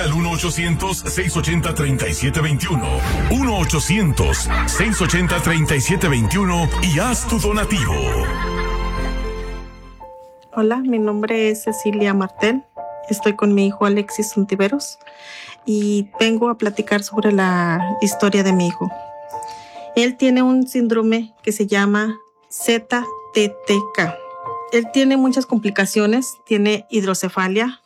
al 1-800-680-3721. 1-800-680-3721 y haz tu donativo. Hola, mi nombre es Cecilia Martel. Estoy con mi hijo Alexis Ontiveros y vengo a platicar sobre la historia de mi hijo. Él tiene un síndrome que se llama ZTTK. Él tiene muchas complicaciones, tiene hidrocefalia,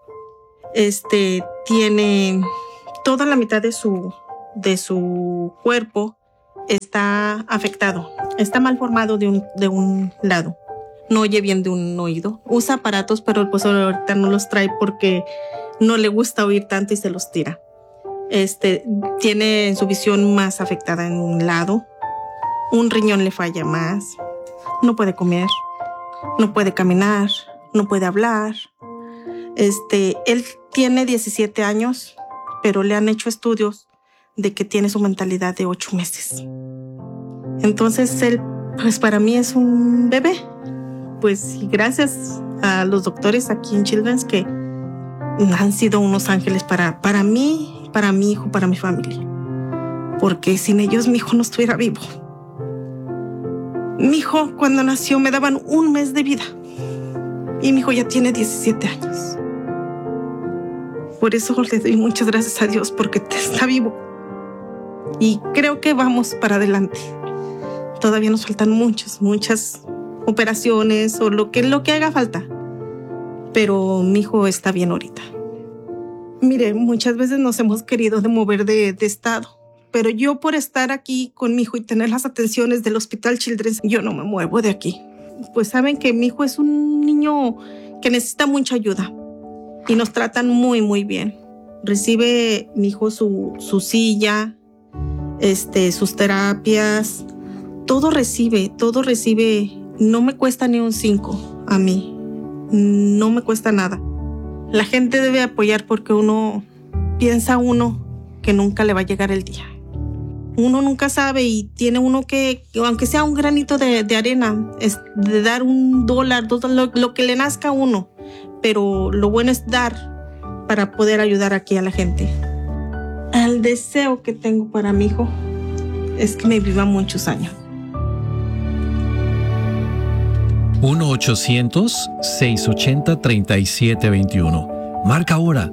tiene toda la mitad de su cuerpo está afectado, está mal formado de un lado, no oye bien de un oído, usa aparatos pero pues ahorita no los trae porque no le gusta oír tanto y se los tira. Tiene su visión más afectada en un lado, un riñón le falla más, no puede comer, no puede caminar, no puede hablar. Él tiene 17 años, pero le han hecho estudios de que tiene su mentalidad de 8 meses. Entonces él, pues para mí es un bebé. Pues y gracias a los doctores aquí en Children's que han sido unos ángeles para mí, para mi hijo, para mi familia. Porque sin ellos mi hijo no estuviera vivo. Mi hijo cuando nació me daban 1 mes de vida y mi hijo ya tiene 17 años. Por eso le doy muchas gracias a Dios porque está vivo y creo que vamos para adelante. Todavía nos faltan muchas operaciones o lo que haga falta, pero mi hijo está bien ahorita. Mire, muchas veces nos hemos querido mover de estado. Pero yo por estar aquí con mi hijo y tener las atenciones del Hospital Children's, yo no me muevo de aquí. Pues saben que mi hijo es un niño que necesita mucha ayuda y nos tratan muy, muy bien. Recibe mi hijo su silla, sus terapias, todo recibe. No me cuesta ni un 5 a mí, no me cuesta nada. La gente debe apoyar porque piensa que nunca le va a llegar el día. Uno nunca sabe y tiene uno que, aunque sea un granito de arena, es de dar $1, $2, lo que le nazca a uno. Pero lo bueno es dar para poder ayudar aquí a la gente. El deseo que tengo para mi hijo es que me viva muchos años. 1-800-680-3721. Marca ahora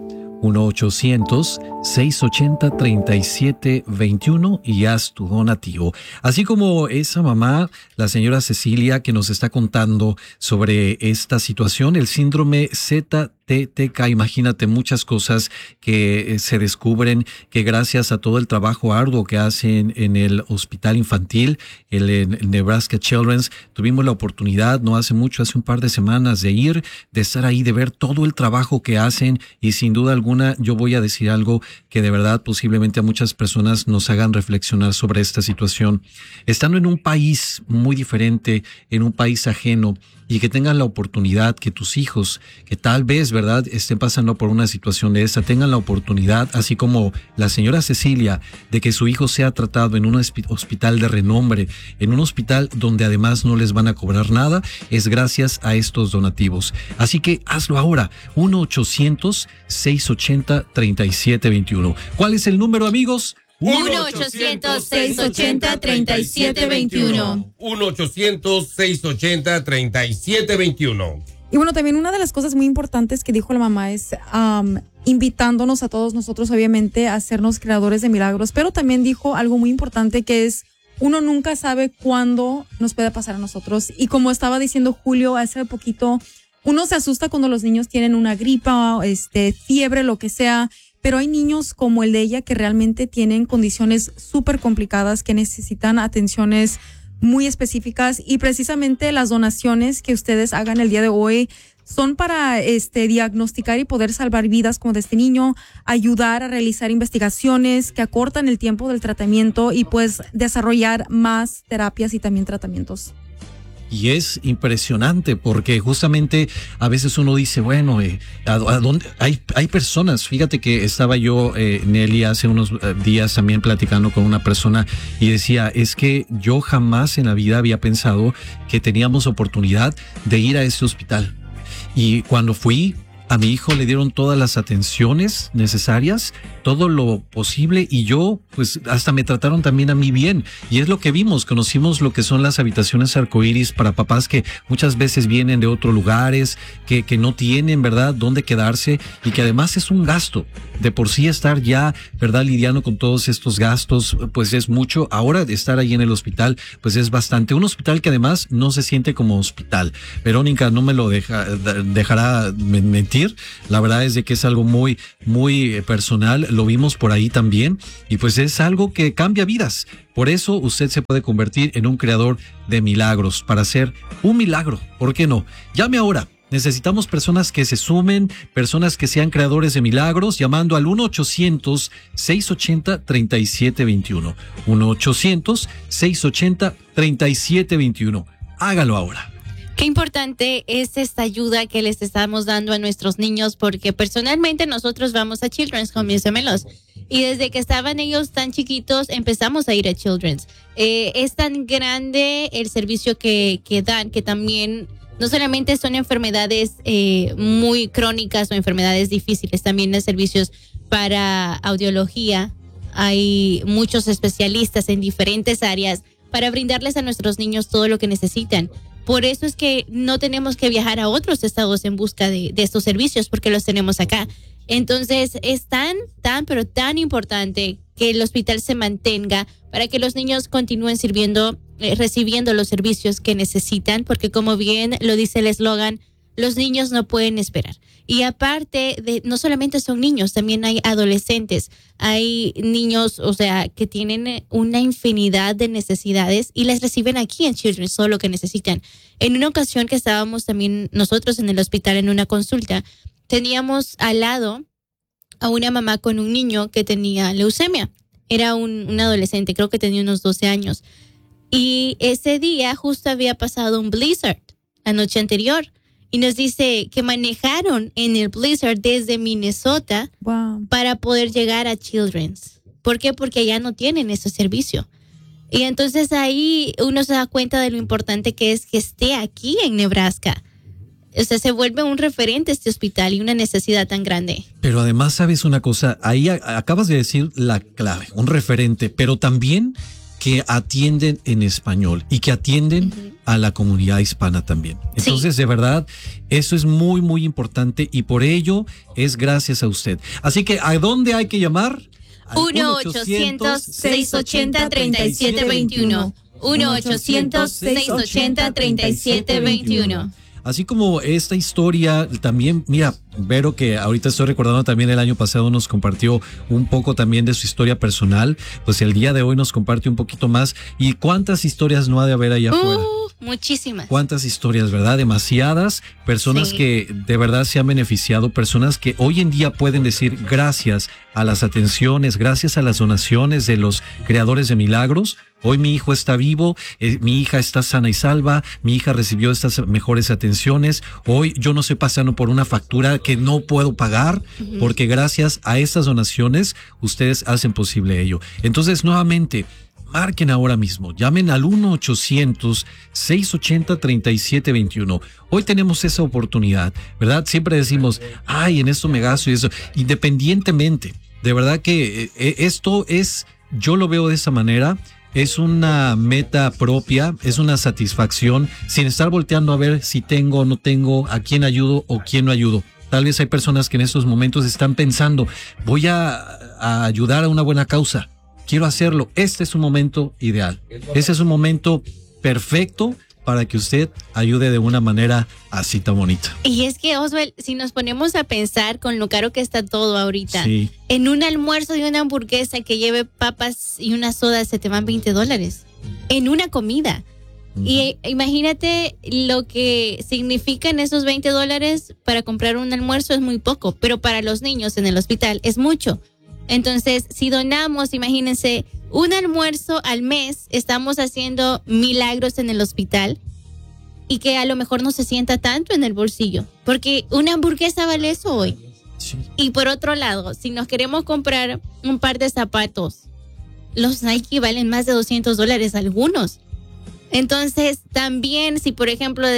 1-800-680-3721 y haz tu donativo. Así como esa mamá, la señora Cecilia, que nos está contando sobre esta situación, el síndrome ZTTK. Imagínate muchas cosas que se descubren que gracias a todo el trabajo arduo que hacen en el hospital infantil, el Nebraska Children's, tuvimos la oportunidad no hace mucho, hace un par de semanas, de estar ahí, de ver todo el trabajo que hacen y sin duda alguna yo voy a decir algo que de verdad posiblemente a muchas personas nos hagan reflexionar sobre esta situación. Estando en un país muy diferente, en un país ajeno, y que tengan la oportunidad, que tus hijos, que tal vez, ¿verdad?, estén pasando por una situación de esta, tengan la oportunidad, así como la señora Cecilia, de que su hijo sea tratado en un hospital de renombre, en un hospital donde además no les van a cobrar nada, es gracias a estos donativos. Así que hazlo ahora, 1-800-680-3721. ¿Cuál es el número, amigos? 1-800-680-3721. 1-800-680-3721. Y bueno, también una de las cosas muy importantes que dijo la mamá es invitándonos a todos nosotros, obviamente, a hacernos creadores de milagros, pero también dijo algo muy importante que es, uno nunca sabe cuándo nos puede pasar a nosotros. Y como estaba diciendo Julio hace poquito, uno se asusta cuando los niños tienen una gripa, fiebre, lo que sea, pero hay niños como el de ella que realmente tienen condiciones súper complicadas que necesitan atenciones muy específicas y precisamente las donaciones que ustedes hagan el día de hoy son para diagnosticar y poder salvar vidas como de este niño, ayudar a realizar investigaciones que acortan el tiempo del tratamiento y pues desarrollar más terapias y también tratamientos. Y es impresionante porque justamente a veces uno dice, bueno, ¿a dónde? Hay personas, fíjate que estaba yo, Nelly, hace unos días también platicando con una persona y decía, es que yo jamás en la vida había pensado que teníamos oportunidad de ir a este hospital. Y cuando fui, A mi hijo le dieron todas las atenciones necesarias, todo lo posible, y yo, pues hasta me trataron también a mí bien. Y es lo que vimos, conocimos lo que son las habitaciones arcoíris para papás que muchas veces vienen de otros lugares, que no tienen, ¿verdad?, dónde quedarse, y que además es un gasto. De por sí estar ya, ¿verdad?, lidiando con todos estos gastos, pues es mucho. Ahora de estar ahí en el hospital, pues es bastante. Un hospital que además no se siente como hospital. Verónica no me lo dejará mentir. La verdad es de que es algo muy, muy personal. Lo vimos por ahí también. Y pues es algo que cambia vidas. Por eso usted se puede convertir en un creador de milagros para hacer un milagro. ¿Por qué no? Llame ahora. Necesitamos personas que se sumen, personas que sean creadores de milagros, llamando al 1-800-680-3721. 1-800-680-3721. Hágalo ahora. Qué importante es esta ayuda que les estamos dando a nuestros niños, porque personalmente nosotros vamos a Children's con mis gemelos. Y desde que estaban ellos tan chiquitos empezamos a ir a Children's. Es tan grande el servicio que dan, que también no solamente son enfermedades muy crónicas o enfermedades difíciles, también hay servicios para audiología. Hay muchos especialistas en diferentes áreas para brindarles a nuestros niños todo lo que necesitan. Por eso es que no tenemos que viajar a otros estados en busca de estos servicios, porque los tenemos acá. Entonces es pero tan importante que el hospital se mantenga para que los niños continúen recibiendo los servicios que necesitan, porque como bien lo dice el eslogan, los niños no pueden esperar. Y aparte, no solamente son niños, también hay adolescentes, hay niños, o sea, que tienen una infinidad de necesidades y les reciben aquí en Children's todo lo que necesitan. En una ocasión que estábamos también nosotros en el hospital en una consulta, teníamos al lado a una mamá con un niño que tenía leucemia. Era un adolescente, creo que tenía unos 12 años. Y ese día justo había pasado un blizzard la noche anterior. Y nos dice que manejaron en el blizzard desde Minnesota para poder llegar a Children's. ¿Por qué? Porque allá no tienen ese servicio. Y entonces ahí uno se da cuenta de lo importante que es que esté aquí en Nebraska. O sea, se vuelve un referente este hospital y una necesidad tan grande. Pero además, ¿sabes una cosa? Ahí acabas de decir la clave, un referente, pero también que atienden en español y que atienden a la comunidad hispana también. Entonces, de verdad, eso es muy, muy importante y por ello es gracias a usted. Así que, ¿a dónde hay que llamar? 1-800-680-3721. 1-800-680-3721. Así como esta historia, también, mira, Vero, que ahorita estoy recordando también el año pasado nos compartió un poco también de su historia personal, pues el día de hoy nos comparte un poquito más. ¿Y cuántas historias no ha de haber allá afuera? Muchísimas. ¿Cuántas historias, verdad? Demasiadas personas que de verdad se han beneficiado, personas que hoy en día pueden decir gracias a las atenciones, gracias a las donaciones de los creadores de milagros. Hoy mi hijo está vivo, mi hija está sana y salva, mi hija recibió estas mejores atenciones. Hoy yo no estoy pasando por una factura que no puedo pagar, porque gracias a estas donaciones ustedes hacen posible ello. Entonces, nuevamente, marquen ahora mismo, llamen al 1-800-680-3721. Hoy tenemos esa oportunidad, ¿verdad? Siempre decimos, ay, en esto me gasto y eso. Independientemente, de verdad que esto es, yo lo veo de esa manera. Es una meta propia, es una satisfacción, sin estar volteando a ver si tengo o no tengo, a quién ayudo o quién no ayudo. Tal vez hay personas que en estos momentos están pensando, voy a ayudar a una buena causa, quiero hacerlo. Este es un momento ideal, ese es un momento perfecto para que usted ayude de una manera así tan bonita. Y es que, Oswald, si nos ponemos a pensar con lo caro que está todo ahorita, en un almuerzo de una hamburguesa que lleve papas y una soda se te van $20 en una comida. Y imagínate lo que significan esos $20 para comprar un almuerzo, es muy poco, pero para los niños en el hospital es mucho. Entonces, si donamos, imagínense, un almuerzo al mes, estamos haciendo milagros en el hospital y que a lo mejor no se sienta tanto en el bolsillo, porque una hamburguesa vale eso hoy. Sí. Y por otro lado, si nos queremos comprar un par de zapatos, los Nike valen más de $200 algunos. Entonces, también si por ejemplo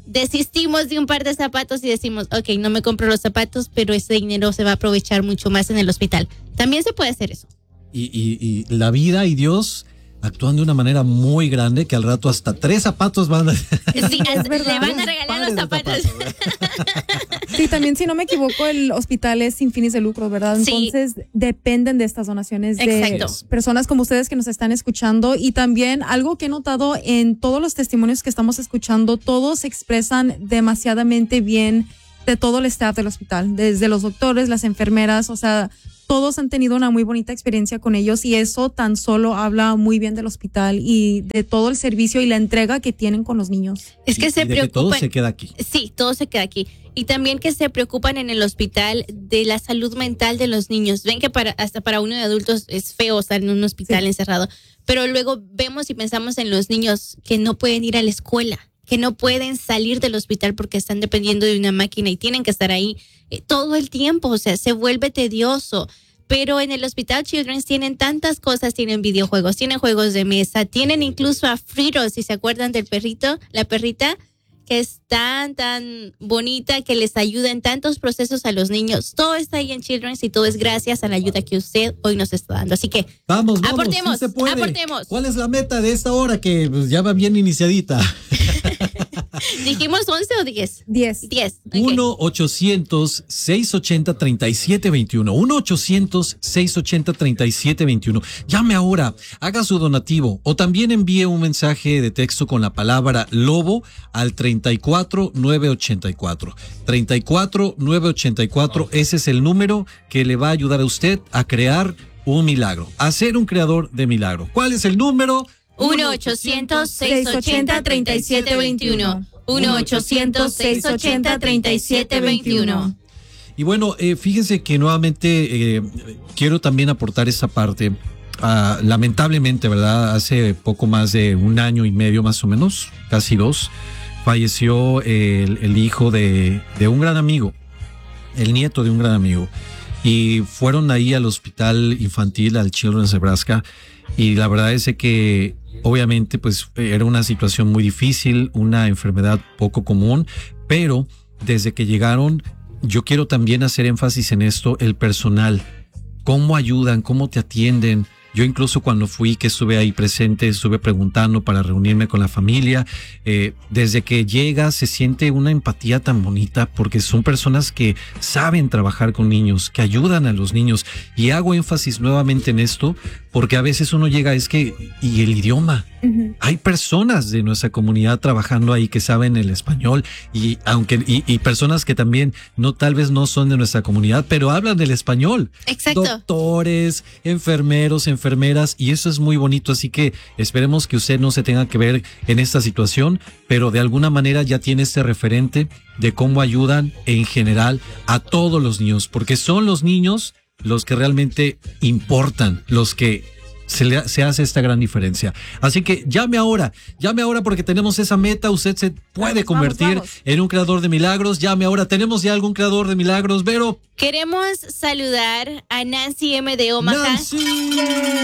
desistimos de un par de zapatos y decimos, ok, no me compro los zapatos, pero ese dinero se va a aprovechar mucho más en el hospital. También se puede hacer eso. Y la vida y Dios actúan de una manera muy grande que al rato hasta 3 zapatos van a... Sí, le van a regalar los zapatos. Sí, también si no me equivoco, el hospital es sin fines de lucro, ¿verdad? Sí. Entonces dependen de estas donaciones de Exacto. personas como ustedes que nos están escuchando. Y también algo que he notado en todos los testimonios que estamos escuchando, todos expresan demasiadamente bien de todo el staff del hospital, desde los doctores, las enfermeras, o sea, todos han tenido una muy bonita experiencia con ellos y eso tan solo habla muy bien del hospital y de todo el servicio y la entrega que tienen con los niños. Es que Y se de que preocupan. todo se queda aquí. Sí, todo se queda aquí. Y también que se preocupan en el hospital de la salud mental de los niños. Ven que hasta para uno de adultos es feo estar en un hospital encerrado, pero luego vemos y pensamos en los niños que no pueden ir a la escuela, que no pueden salir del hospital porque están dependiendo de una máquina y tienen que estar ahí todo el tiempo, o sea, se vuelve tedioso. Pero en el Hospital Children's tienen tantas cosas, tienen videojuegos, tienen juegos de mesa, tienen incluso a Fritos, si se acuerdan del perrito, la perrita, que es tan bonita, que les ayuda en tantos procesos a los niños. Todo está ahí en Children's y todo es gracias a la ayuda que usted hoy nos está dando. Así que Vamos, aportemos, sí se puede. aportemos. ¿Cuál es la meta de esta hora que pues, ya va bien iniciadita? ¿Dijimos 11 o 10? 10. 10. Okay. 1-800-680-3721. 1-800-680-3721. Llame ahora, haga su donativo o también envíe un mensaje de texto con la palabra lobo al 34984. 34984, ese es el número que le va a ayudar a usted a crear un milagro, a ser un creador de milagro. ¿Cuál es el número? 1-800-680-3721. 1-800-680-3721. Y bueno, fíjense que nuevamente quiero también aportar esta parte. Lamentablemente, ¿verdad? Hace poco más de 1 año y medio más o menos, casi 2, falleció el hijo de un gran amigo, el nieto de un gran amigo. Y fueron ahí al hospital infantil, al Children's Nebraska. Y la verdad es que obviamente pues era una situación muy difícil, una enfermedad poco común, pero desde que llegaron, yo quiero también hacer énfasis en esto, el personal, cómo ayudan, cómo te atienden. Yo incluso cuando fui, que estuve ahí presente, estuve preguntando para reunirme con la familia. Desde que llega se siente una empatía tan bonita porque son personas que saben trabajar con niños, que ayudan a los niños. Y hago énfasis nuevamente en esto porque a veces uno llega, y el idioma. Hay personas de nuestra comunidad trabajando ahí que saben el español y personas que también tal vez no son de nuestra comunidad, pero hablan el español. Exacto. Doctores, enfermeros, enfermeras, y eso es muy bonito. Así que esperemos que usted no se tenga que ver en esta situación, pero de alguna manera ya tiene este referente de cómo ayudan en general a todos los niños, porque son los niños los que realmente importan, los que se hace esta gran diferencia. Así que llame ahora porque tenemos esa meta. Usted se puede convertir en un creador de milagros. Llame ahora. ¿Tenemos ya algún creador de milagros, Vero? Queremos saludar a Nancy M. de Omaha. ¡Nancy!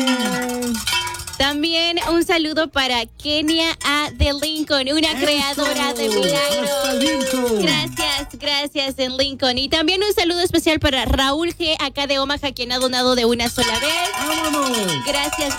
También un saludo para Kenia A. de Lincoln, una creadora de milagros. Gracias en Lincoln. Y también un saludo especial para Raúl G. acá de Omaha, quien ha donado de una sola vez. ¡Vámonos! Gracias.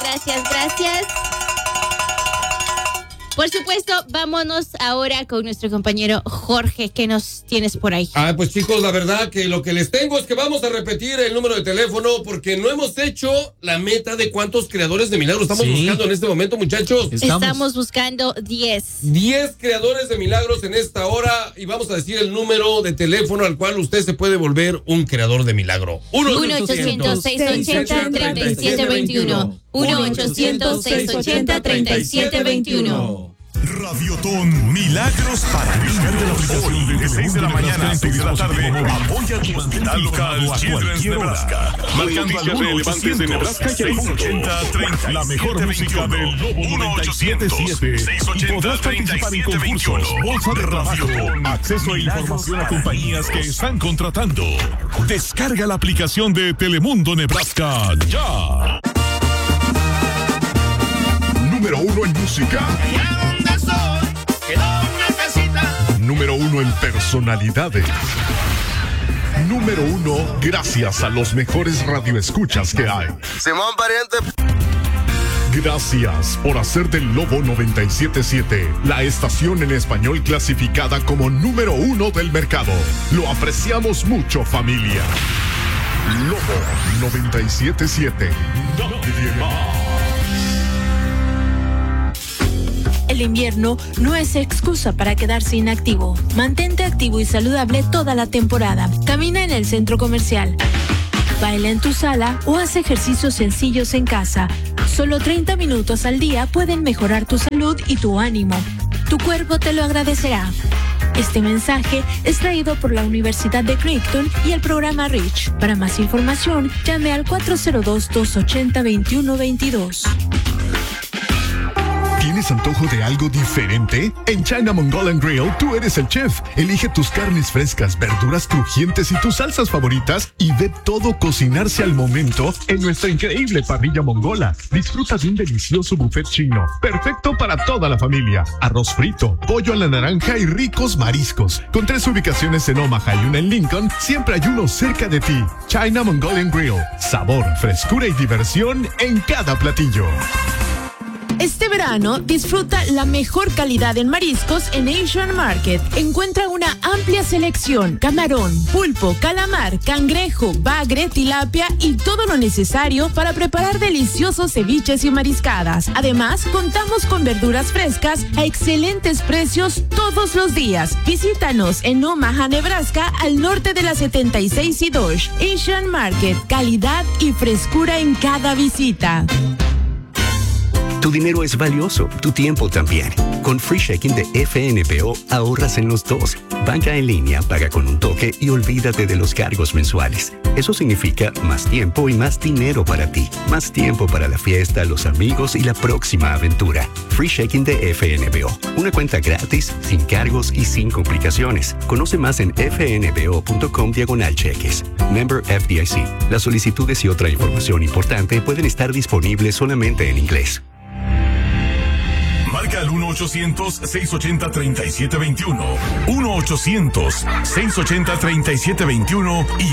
Por supuesto, vámonos ahora con nuestro compañero Jorge. ¿Qué nos tienes por ahí? Pues chicos, la verdad que lo que les tengo es que vamos a repetir el número de teléfono porque no hemos hecho la meta de cuántos creadores de milagros estamos buscando en este momento, muchachos. Estamos buscando 10. 10 creadores de milagros en esta hora y vamos a decir el número de teléfono al cual usted se puede volver un creador de milagro. 1-800-680-3721. 1-800-680-3721. Radiotón Milagros para niños. Hoy de 6 de la mañana a 6 de la tarde. Apoya tu hospital local Children's Nebraska. Marcando al relevantes de Nebraska y el mundo. La mejor música del Lobo 97.7. Y podrás participar en concursos, bolsa de trabajo, acceso a información a compañías que están contratando. Descarga la aplicación de Telemundo Nebraska ya. Número 1 en música. Allá donde soy, quedó una casita. Número 1 en personalidades. Número 1 gracias a los mejores radioescuchas que hay. Simón Pariente. Gracias por hacer del Lobo 97.7 la estación en español clasificada como número 1 del mercado. Lo apreciamos mucho, familia. Lobo 97.7. Nadie más. El invierno no es excusa para quedarse inactivo. Mantente activo y saludable toda la temporada. Camina en el centro comercial. Baila en tu sala o haz ejercicios sencillos en casa. Solo 30 minutos al día pueden mejorar tu salud y tu ánimo. Tu cuerpo te lo agradecerá. Este mensaje es traído por la Universidad de Creighton y el programa REACH. Para más información, llame al 402-280-2122. ¿Tienes antojo de algo diferente? En China Mongolian Grill, tú eres el chef. Elige tus carnes frescas, verduras crujientes y tus salsas favoritas y ve todo cocinarse al momento en nuestra increíble parrilla mongola. Disfruta de un delicioso buffet chino, perfecto para toda la familia. Arroz frito, pollo a la naranja y ricos mariscos. Con 3 ubicaciones en Omaha y una en Lincoln, siempre hay uno cerca de ti. China Mongolian Grill. Sabor, frescura y diversión en cada platillo. Este verano, disfruta la mejor calidad en mariscos en Asian Market. Encuentra una amplia selección: camarón, pulpo, calamar, cangrejo, bagre, tilapia y todo lo necesario para preparar deliciosos ceviches y mariscadas. Además, contamos con verduras frescas a excelentes precios todos los días. Visítanos en Omaha, Nebraska, al norte de la 76 y Dodge. Asian Market, calidad y frescura en cada visita. Tu dinero es valioso, tu tiempo también. Con Free Checking de FNBO ahorras en los dos. Banca en línea, paga con un toque y olvídate de los cargos mensuales. Eso significa más tiempo y más dinero para ti. Más tiempo para la fiesta, los amigos y la próxima aventura. Free Checking de FNBO. Una cuenta gratis, sin cargos y sin complicaciones. Conoce más en fnbo.com/cheques. Member FDIC. Las solicitudes y otra información importante pueden estar disponibles solamente en inglés. Marca al 1-800-680-3721. 1-800-680-3721 y